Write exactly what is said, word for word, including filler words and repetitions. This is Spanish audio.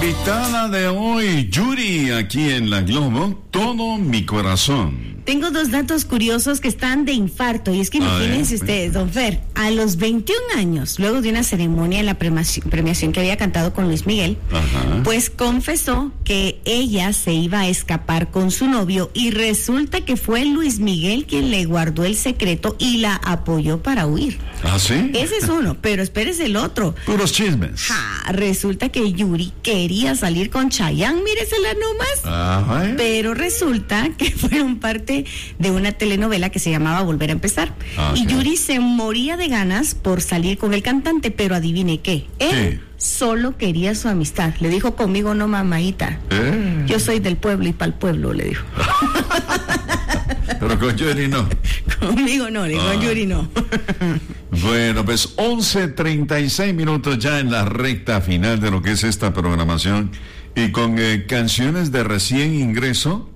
invitada de hoy, Yuri, aquí en La Globo, todo mi corazón. Tengo dos datos curiosos que están de infarto, y es que imagínense ustedes, don Fer, a los veintiún años, luego de una ceremonia en la premiación, premiación que había cantado con Luis Miguel, Ajá. pues confesó que ella se iba a escapar con su novio, y resulta que fue Luis Miguel quien le guardó el secreto y la apoyó para huir. ¿Ah, sí? Ese es uno, pero espérese el otro. Puros chismes. Ja, resulta que Yuri quería salir con Chayanne, míresela nomás. Ajá. Pero resulta que fueron parte de una telenovela que se llamaba Volver a Empezar. Okay. Y Yuri se moría de ganas por salir con el cantante, pero adivine qué, él ¿Qué? solo quería su amistad. Le dijo: conmigo no, mamadita. ¿Eh? Yo soy del pueblo y pa'l pueblo, le dijo. Pero con Yuri no. Conmigo no, le dijo, ah. con Yuri no. Bueno, pues once treinta y seis minutos ya en la recta final de lo que es esta programación, y con eh, canciones de recién ingreso.